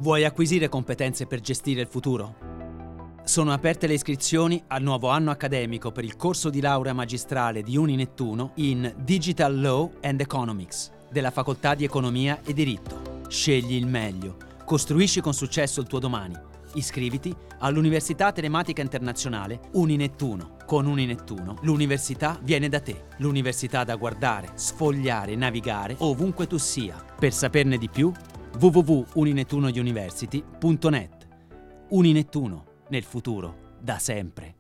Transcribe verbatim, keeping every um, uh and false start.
Vuoi acquisire competenze per gestire il futuro? Sono aperte le iscrizioni al nuovo anno accademico per il corso di laurea magistrale di Uninettuno in Digital Law and Economics della Facoltà di Economia e Diritto. Scegli il meglio. Costruisci con successo il tuo domani. Iscriviti all'Università Telematica Internazionale Uninettuno. Con Uninettuno l'università viene da te. L'università da guardare, sfogliare e navigare ovunque tu sia. Per saperne di più, w w w punto uninettuno university punto net. Uninettuno, nel futuro, da sempre.